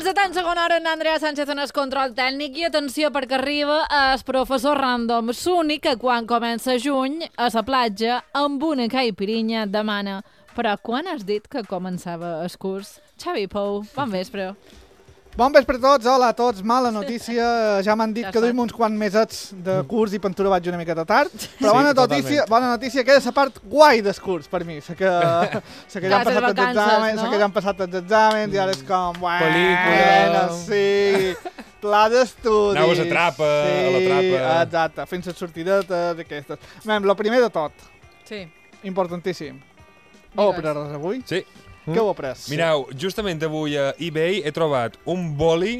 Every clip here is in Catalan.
de tan segona hora en Andrea Sánchez en el control tècnic i atenció perquè arriba el professor Random Suni que quan comença juny a la platja amb una caipirinha demana però quan has dit que començava el curs? Xavi Pou, bon vespre. Bon vespre a tots, hola a tots, mala notícia, ja m'han dit que duim uns quants mesets de curs i pintura vaig una miqueta tard, però bona notícia que és la part guai del curs per mi, que ja han passat els exàmens i ara és com, pel·lícula, sí, pla d'estudis. Anaves a trapa, a la trapa. Exacte, fent les sortidetes aquestes. El primer de tot, importantíssim, heu après res avui? Sí. Què heu après? Mireu, justament avui a eBay he trobat un boli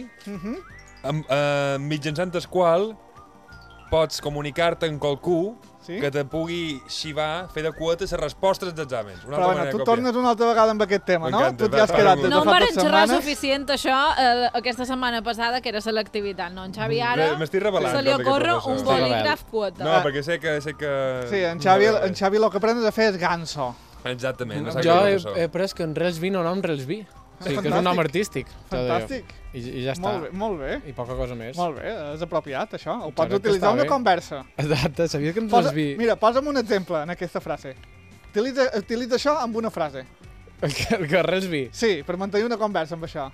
mitjançant el qual pots comunicar-te amb qualcú que te pugui xivar, fer de quota les respostes d'exàmens. Però bueno, tu tornes una altra vegada amb aquest tema, no? Tu t'hi has quedat de no fa 2 setmanes. No em van xerrar suficient això aquesta setmana passada, que era selectivitat, no? En Xavi ara m'estic revelant. se li ocorre un bolígraf quota. No, perquè sé que... Sí, en Xavi el que aprendes a fer és ganso. Exactament. Jo he après que en Relsby no nom Relsby. Sí, que és un nom artístic. Fantàstic. I ja està. Molt bé. I poca cosa més. Molt bé, és apropiat, això. Ho pots utilitzar en una conversa. Exacte, sabies que en Relsby... Mira, posa'm un exemple en aquesta frase. Utilitza això amb una frase. Que Relsby? Sí, per mantenir una conversa amb això.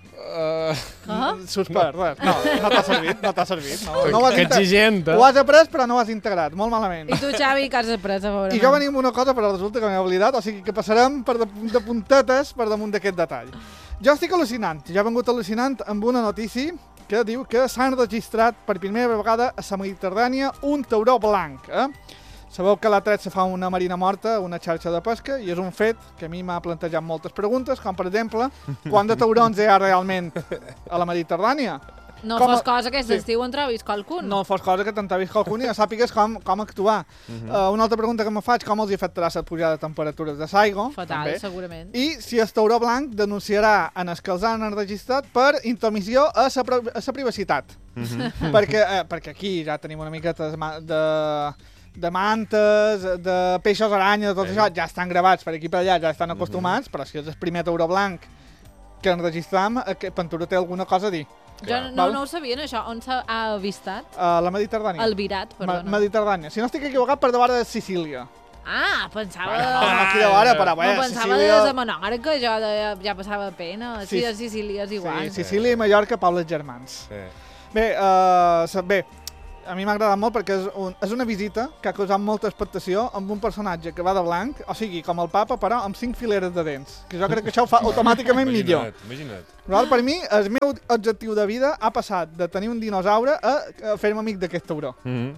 Suspert, res. No t'ha servit. Que exigent, Ho has après, però no ho has integrat. Molt malament. I tu, Xavi, que has après, a veure? I jo venia amb una cosa, però resulta que m'he oblidat, o sigui que passarem de puntetes per damunt d'aquest detall. Jo estic al·lucinant. Ja he vengut al·lucinant amb una notícia que diu que s'han registrat per primera vegada a la Mediterrània un tauró blanc. Sabeu que l'ha tret se fa una marina morta, una xarxa de pesca, i és un fet que a mi m'ha plantejat moltes preguntes, com per exemple, quant de taurons hi ha realment a la Mediterrània? No fos cosa que estiu entrevist qualcun. No fos cosa que t'entrevis qualcun i ja sàpigues com actuar. Una altra pregunta que me faig, com els afectarà la pujada de temperatures de l'aigua? Fatal, segurament. I si el tauró blanc denunciarà en els que els han enregistrat per intromissió a la privacitat. Perquè aquí ja tenim una miqueta de mantes, de peixos aranya, tot això, ja estan gravats per aquí per allà, ja estan acostumats, però si és el primer tauró blanc que enregistram, que Pentura té alguna cosa a dir. Jo no ho sabien, això. On s'ha avistat? A la Mediterrània. El Virat, perdona. Mediterrània. Si no estic equivocat, per davant de Sicília. Ah, pensava... No, aquí de vora, però bé, pensava de Menorca, jo ja passava pena. Sí, a Sicília és igual. Sí, Sicília i Mallorca, pobles germans. Bé, a mi m'ha agradat molt perquè és una visita que ha causat molta expectació amb un personatge que va de blanc, o sigui, com el papa, però amb 5 fileres de dents, que jo crec que això ho fa automàticament millor. Imagina't. Però per mi, el meu objectiu de vida ha passat de tenir un dinosaure a fer-me amic d'aquest tauró.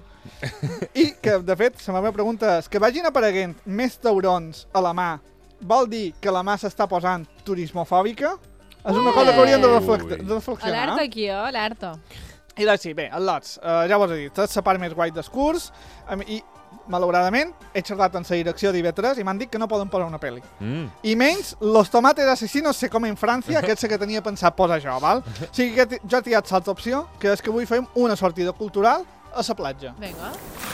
I que, de fet, la meva pregunta és que vagin apareguent més taurons a la mà, vol dir que la mà s'està posant turismofòbica? És una cosa que hauríem de reflexionar. Alerta aquí, alerta. I doncs sí, bé, el Lots, ja ho he dit, és la part més guai del curs i, malauradament, he xerrat amb la direcció d'IV3 i m'han dit que no poden posar una pel·li. I menys Los tomates asesinos se comen en França, que és la que tenia pensat posar jo, val? O sigui que jo he triat l'altra opció, que és que avui fem una sortida cultural a la platja. Vinga.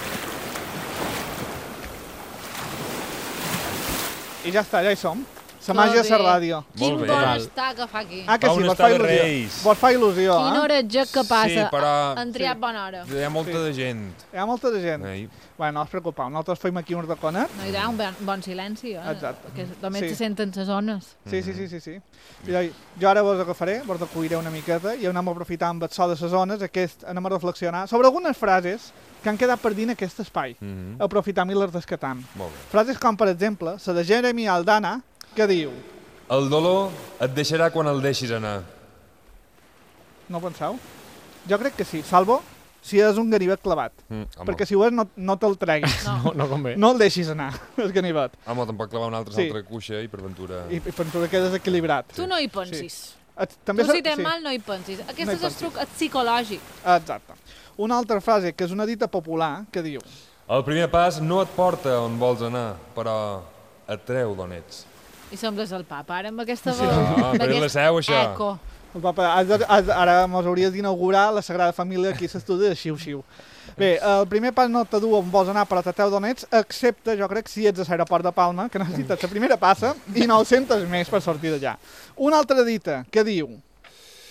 I ja està, ja hi som. La màgia de la ràdio. Quin bon està que fa aquí. Ah, que sí, vos fa il·lusió, Quina hora que passa. Sí, però... Han triat bona hora. Hi ha molta de gent. Hi ha molta de gent. Bé, no us preocupeu, nosaltres fem aquí un raconet. No, hi ha un bon silenci, Exacte. Que només se senten les zones. Sí. Jo ara vos agafaré, vos recuiré una miqueta i anem a aprofitar amb el so de les zones, anem a reflexionar sobre algunes frases que han quedat per dins aquest espai. Aprofitam i les rescatam. Frases com, per exemple, la de Jeremy Aldana, que diu... El dolor et deixarà quan el deixis anar. No ho penseu? Jo crec que sí, salvo si és un ganivet clavat. Perquè si ho és no te'l treguis. No convé. No el deixis anar, el ganivet. Home, tampoc clavar una altra cuixa i per ventura... I per ventura quedes equilibrat. Tu no hi pensis. Tu si tens mal no hi pensis. Aquest és el truc psicològic. Exacte. Una altra frase, que és una dita popular, que diu... El primer pas no et porta on vols anar, però et treu d'on ets. I sembles el papa, ara, amb aquesta veu. No, però és la seu, això. Eco. El papa, ara mos hauries d'inaugurar la Sagrada Família aquí a l'estudi de xiu-xiu. Bé, el primer pas no te du on vols anar, però te treu d'on ets, excepte, jo crec, si ets a l'aeroport de Palma, que necessites la primera passa i 900 més per sortir d'allà. Una altra dita, que diu...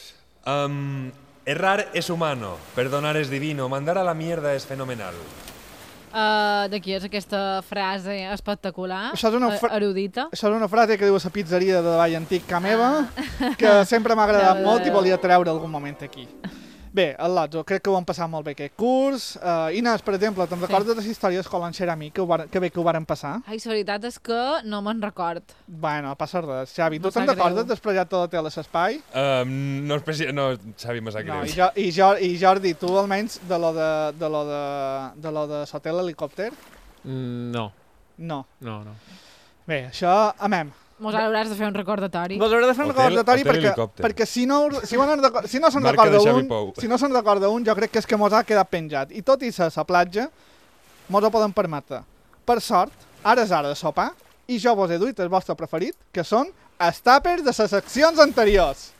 Errar es humano, perdonar es divino, mandar a la mierda es fenomenal. De qui és aquesta frase espectacular, Això és una erudita? Això és una frase que diu a la pizzeria de Vall Antic Ca Meva, que sempre m'ha agradat molt i volia treure algun moment aquí. Bé, el Lotso, crec que ho han passat molt bé aquest curs. Inés, per exemple, te'n recordes de les històries escolant Xerami, que bé que ho varen passar? Ai, la veritat és que no me'n record. Bueno, passa res. Xavi, tu Em te'n sap recordes greu. del projecte de la tele a l'espai? No, Xavi, me sap No, greu. i Jordi, tu almenys de lo de l'hotel helicòpter? No, No. no. Bé, això, amem. Mos hauràs de fer un recordatori. Vos hauré de fer un Hotel- recordatori hotel perquè, helicòpter. perquè si no se'n Marca de recorda Xavi un, Pou. si no se'n recorda un, jo crec que és que mos ha quedat penjat. I tot i ser a la platja, mos ho poden permetre. Per sort, ara és hora de sopar i jo vos he duit el vostre preferit, que són els tàpers de les seccions anteriors.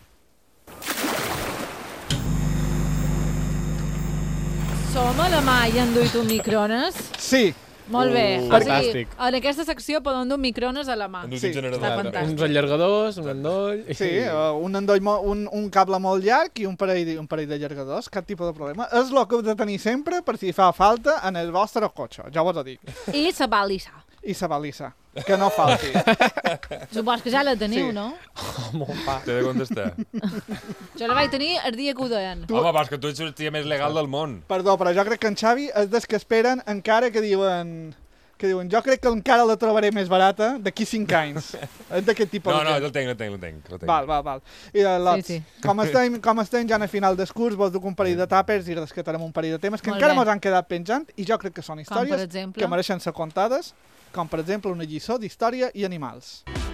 Som a la mà i han duit un microones? Sí, Molt bé. O sigui, Fantàstic. en aquesta secció poden dur microones a la mà. Han dut Sí, un generador. està fantàstic. Uns allargadors, un endoll... sí, un endoll, un cable molt llarg i un parell de llargadors, cap tipus de problema. És el que heu de tenir sempre per si fa falta en el vostre cotxe, ja vos ho dic. I la balissa. I la balissa, que no falti. Supos que ja la teniu, Sí. no? T'he de contestar. Jo la vaig tenir el dia que ho deien. Home, vas, que tu ets el tia més legal del món. Perdó, però jo crec que en Xavi és dels que esperen encara que diuen jo crec que encara la trobaré més barata d'aquí 5 anys. És d'aquest tipus No, de no, gent. el tenc. Val. I Lots, Sí. com estem ja a final del curs, vos duc un parell de tàpers i rescatarem un parell de temes que Molt encara bé. mos han quedat penjant i jo crec que són Com, per històries exemple? que mereixen ser contades, com per exemple una lliçó d'història i animals.